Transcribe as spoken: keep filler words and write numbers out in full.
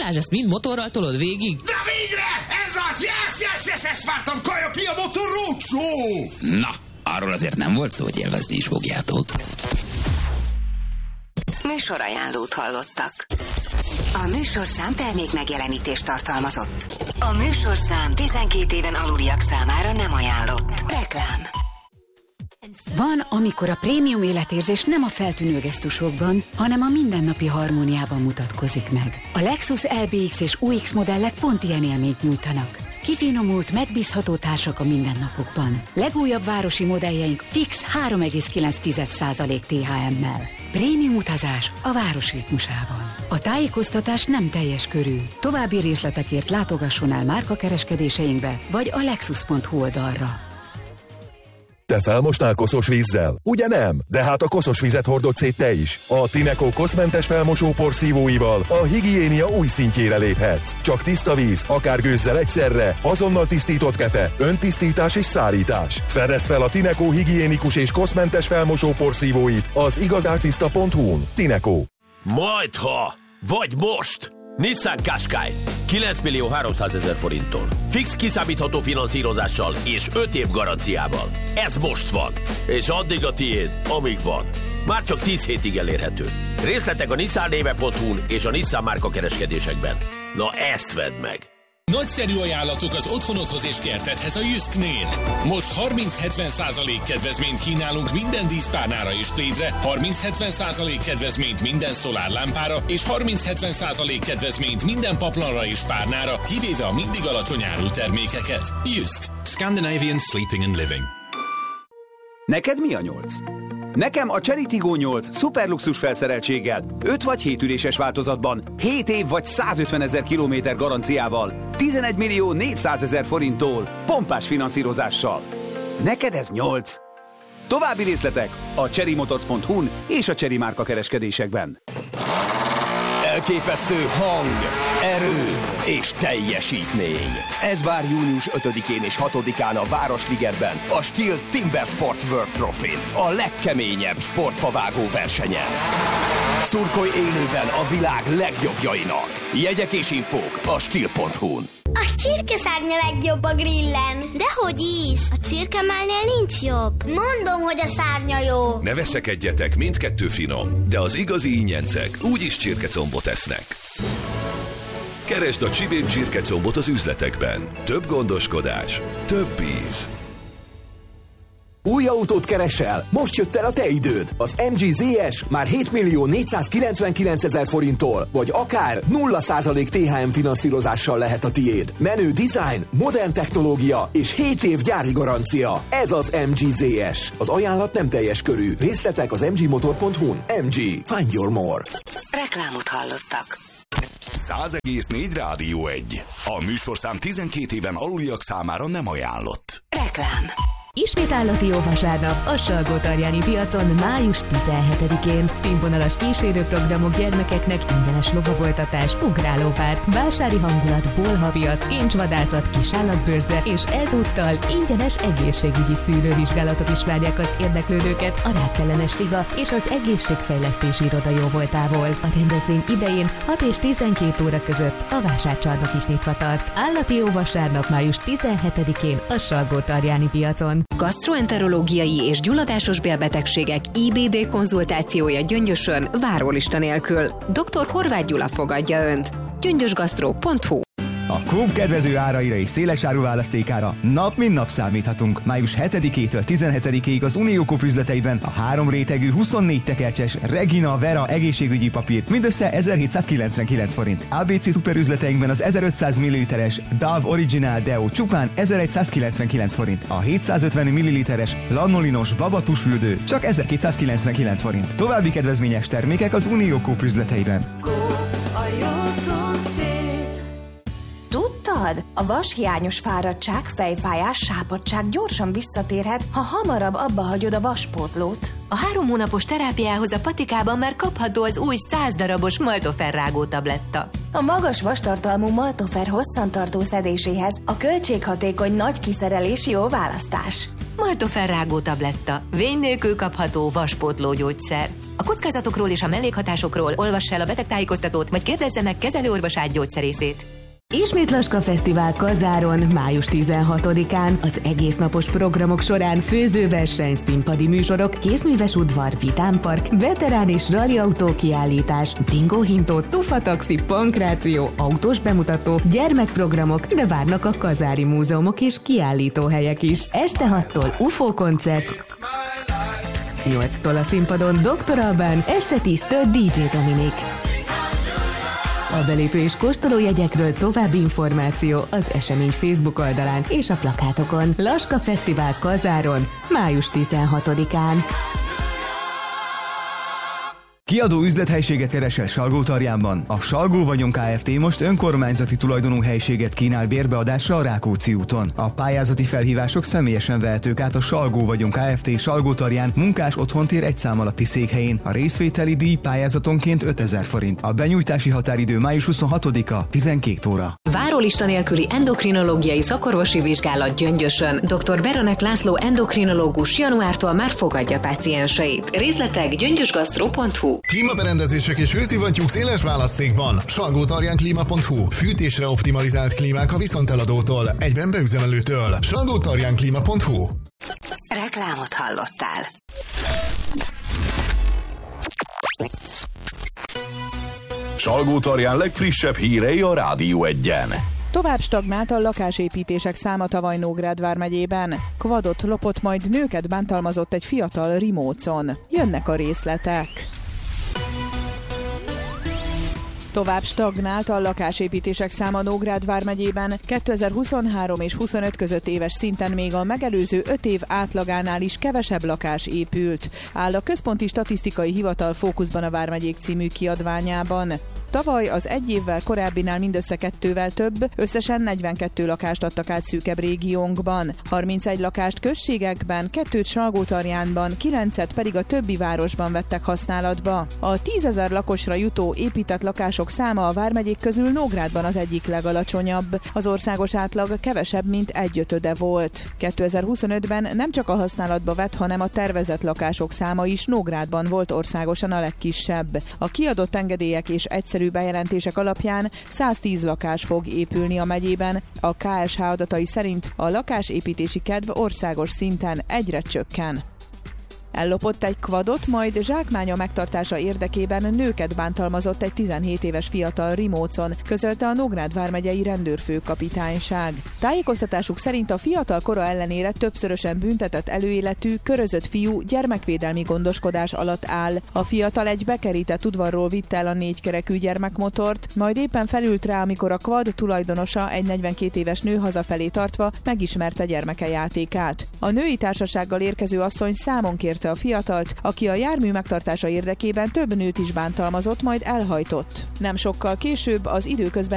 Balázs, ezt mind motorral tolod végig? De végre! Ez az! Yes, yes, yes, ezt vártam! Kaja Pia Motor Roadshow! Na, arról azért nem volt szó, hogy élvezni is fogjátok. Műsorajánlót hallottak. A műsorszám termék megjelenítést tartalmazott. A műsorszám tizenkét éven aluliak számára nem ajánlott. Reklám. Van, amikor a prémium életérzés nem a feltűnő gesztusokban, hanem a mindennapi harmóniában mutatkozik meg. A Lexus el bé iksz és u iksz modellek pont ilyen élményt nyújtanak. Kifinomult, megbízható társak a mindennapokban. Legújabb városi modelljeink fix három egész kilenc százalék té há emmel. Prémium utazás a város ritmusában. A tájékoztatás nem teljes körű. További részletekért látogasson el márkakereskedéseinkbe, vagy a lexus pont hu oldalra. Te felmostál koszos vízzel? Ugye nem? De hát a koszos vizet hordod szét te is. A Tineco koszmentes felmosópor szívóival a higiénia új szintjére léphetsz. Csak tiszta víz, akár gőzzel egyszerre, azonnal tisztított kefe, öntisztítás és szárítás. Fedezd fel a Tineco higiénikus és koszmentes felmosópor szívóit az igazártiszta pont hu-n. Tineco. Majdha, vagy most! Nissan Qashqai kilenc millió háromszázezer forinttól. Fix kiszámítható finanszírozással és öt év garanciával. Ez most van, és addig a tiéd, amíg van. Már csak tíz hétig elérhető. Részletek a nissan néve pont hu-n és a Nissan márka kereskedésekben. Na ezt vedd meg! Nagyszerű ajánlatok az otthonodhoz és kertedhez a Jysknél. Most harminc-hetven százalék kedvezményt kínálunk minden díszpárnára és plédre, harminc-hetven százalék kedvezményt minden szolárlámpára, és harminc-hetven százalék kedvezményt minden paplanra és párnára, kivéve a mindig alacsony árú termékeket. Jysk. Scandinavian Sleeping and Living. Neked mi a nyolc? Nekem a Chery Tiggo nyolc szuperluxus felszereltséggel, öt vagy hét üléses változatban, hét év vagy százötvenezer kilométer garanciával, tizenegy millió négyszázezer forinttól, pompás finanszírozással. Neked ez nyolc. További részletek a chery motors pont hu-n és a Chery márka kereskedésekben. Elképesztő hang, erő és teljesítmény. Ez vár június ötödikén és hatodikán a Városligetben, a Steel Timber Sports World Trophy-n, a legkeményebb sportfavágó versenyen. Szurkolj élőben a világ legjobbjainak. Jegyek és infók a steel pont hu-n. A csirkeszárnya legjobb a grillen. Dehogy is, a csirkemálnél nincs jobb. Mondom, hogy a szárnya jó. Ne veszekedjetek, mindkettő finom, de az igazi ingyencek úgyis csirkecombot esznek. Keresd a Csibén csirkecombot az üzletekben. Több gondoskodás, több íz. Új autót keresel? Most jött el a te időd! Az em gé zé es már hét millió négyszázkilencvenkilencezer forinttól, vagy akár nulla százalék té há em finanszírozással lehet a tiéd. Menő design, modern technológia és hét év gyári garancia. Ez az em gé zé es. Az ajánlat nem teljes körű. Részletek az em gé motor pont hu-n. em gé. Find your more. Reklámot hallottak. száz egész négy Rádió egy. A műsorszám tizenkét éven aluliak számára nem ajánlott. Reklám. Ismét állati jó vasárnap a Salgótarjáni piacon május tizenhetedikén. Színvonalas kísérőprogramok gyermekeknek, ingyenes lovagoltatás, ugrálópár, vásári hangulat, bolhapiac, kincsvadászat, kisállatbőrze, és ezúttal ingyenes egészségügyi szűrővizsgálatok is várják az érdeklődőket a Rákellenes Liga és az Egészségfejlesztési Iroda jóvoltából. A rendezvény idején hat és tizenkét óra között a vásárcsarnok is nyitva tart. Állati jó vasárnap május tizenhetedikén a Salgótarjáni piacon. Gasztroenterológiai és gyulladásos bélbetegségek i bé dé konzultációja Gyöngyösön várólista nélkül. doktor Horváth Gyula fogadja Önt. gyöngyösgasztró pont hu. A Coop kedvező áraira és széles áru választékára nap mint nap számíthatunk. május hetedikétől tizenhetedikéig az Unió Coop üzleteiben a három rétegű huszonnégy tekercses Regina Vera egészségügyi papírt mindössze ezerhétszázkilencvenkilenc forint. á bé cé szuperüzleteinkben az ezerötszáz milliliteres Dove Original Deo csupán ezerszázkilencvenkilenc forint. A hétszázötven milliliteres lanolinos Baba tusfürdő csak ezerkétszázkilencvenkilenc forint. További kedvezményes termékek az Unió Coop üzleteiben. Coop, a jó szomszéd. Tudtad? A vashiányos fáradtság, fejfájás, sápadtság gyorsan visszatérhet, ha hamarabb abba hagyod a vaspótlót. A három hónapos terápiához a patikában már kapható az új száz darabos Maltofer rágó tabletta. A magas vastartalmú Maltofer hosszantartó szedéséhez a költséghatékony nagy kiszerelés jó választás. Maltofer rágó tabletta. Vény nélkül kapható vaspótló gyógyszer. A kockázatokról és a mellékhatásokról olvass el a betegtájékoztatót, vagy kérdezze meg kezelőorvosát, gyógyszerészét. Ismét Laska Fesztivál Kazáron, május tizenhatodikán. Az egész napos programok során főzőverseny, színpadi műsorok, kézműves udvar, vitámpark, veterán és rallyautó kiállítás, bringóhintó, tufataxi, pankráció, autós bemutató, gyermekprogramok, de várnak a kazári múzeumok és kiállítóhelyek is. Este hattól u f o koncert, nyolctól a színpadon doktor Albán, este tíztől dé dzsé Dominik. A belépő és kóstolójegyekről további információ az esemény Facebook oldalán és a plakátokon. Laska Fesztivál Kazáron, május tizenhatodikán. Kiadó üzlethelyiséget keresel Salgótarjánban. A Salgó Vagyon Kft. Most önkormányzati tulajdonú helyiséget kínál bérbeadásra a Rákóczi úton. A pályázati felhívások személyesen vehetők át a Salgó Vagyon Kft. Salgótarján munkás otthontér egy szám alatti székhelyén. A részvételi díj pályázatonként ötezer forint. A benyújtási határidő május huszonhatodika, tizenkét óra. Várólista nélküli endokrinológiai szakorvosi vizsgálat Gyöngyösön. doktor Beronek László endokrinológus januártól már fogadja pácienseit. Részletek gyöngyösgasztró pont hu. Klímaberendezések és hőszivattyúk széles választékban. Salgótarján klíma pont hu. Fűtésre optimalizált klímák a viszonteladótól, egyben beüzemelőtől. Salgótarján klíma pont hu. Reklámot hallottál. Salgótarján legfrissebb hírei a Rádió Egyen. Tovább stagnált a lakásépítések száma tavaly Nógrád vármegyében. Kvadot lopott, majd nőket bántalmazott egy fiatal Rimócon. Jönnek a részletek. Tovább stagnált a lakásépítések száma Nógrád vármegyében. kétezer-huszonhárom és huszonöt között éves szinten még a megelőző öt év átlagánál is kevesebb lakás épült, áll a Központi Statisztikai Hivatal Fókuszban a vármegyék című kiadványában. Tavaly az egy évvel korábbinál mindössze kettővel több, összesen negyvenkettő lakást adtak át szűkebb régiónkban, harmincegy lakást községekben, kettőt Salgótarjánban, kilencet pedig a többi városban vettek használatba. A tízezer lakosra jutó épített lakások száma a vármegyék közül Nógrádban az egyik legalacsonyabb. Az országos átlag kevesebb, mint egyötöde volt. kétezer-huszonötben nem csak a használatba vett, hanem a tervezett lakások száma is Nógrádban volt országosan a legkisebb. A kiadott engedélyek és egyszerű bejelentések alapján száztíz lakás fog épülni a megyében. A ká es há adatai szerint a lakásépítési kedv országos szinten egyre csökken. Ellopott egy kvadot, majd zsákmánya megtartása érdekében nőket bántalmazott egy tizenhét éves fiatal Rimócon, közölte a Nógrád vármegyei rendőrfőkapitányság. Tájékoztatásuk szerint a fiatal kora ellenére többszörösen büntetett előéletű, körözött fiú gyermekvédelmi gondoskodás alatt áll. A fiatal egy bekerített udvarról vitte el a négykerekű gyermekmotort, majd éppen felült rá, amikor a kvad tulajdonosa, egy negyvenkét éves nő hazafelé tartva megismerte gyermeke játékát. A női társasággal érkező asszony számon kérte a fiatalt, aki a jármű megtartása érdekében több nőt is bántalmazott, majd elhajtott. Nem sokkal később az időközben